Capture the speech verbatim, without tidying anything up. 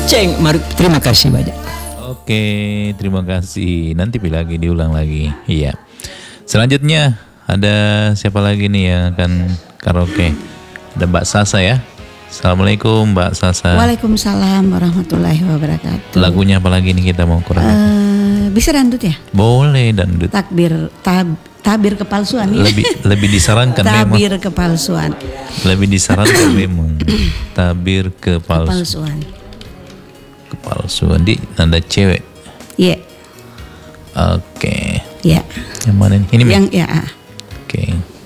Ceng, mari, terima kasih banyak. Oke, terima kasih. Nanti pilih lagi, diulang lagi. Iya. Selanjutnya ada siapa lagi nih yang akan karaoke? Ada Mbak Sasa ya. Assalamualaikum Mbak Sasa. Waalaikumsalam warahmatullahi wabarakatuh. Lagunya apa lagi nih kita mau kurang? Uh, bisa dangdut ya? Boleh dangdut. Takbir tab, tabir kepalsuan ya. Lebih lebih disarankan memang. Tabir kepalsuan. Lebih disarankan memang. Tabir kepalsuan. Kepalsuan. Kepalsuan di nada cewek. Iya. Yeah. Oke. Iya. Yeah. Yang mana nih? Ini yang ya. Oke.